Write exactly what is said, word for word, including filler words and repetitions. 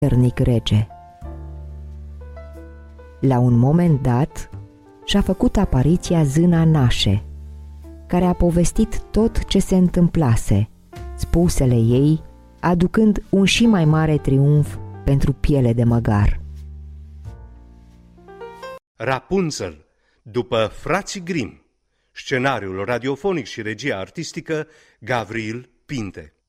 puternic rege. La un moment dat și-a făcut apariția zâna Nașe, care a povestit tot ce se întâmplase, spusele ei aducând un și mai mare triumf pentru Piele de Măgar. Rapunzel, după Frații Grimm, scenariul radiofonic și regia artistică Gavril Pinte.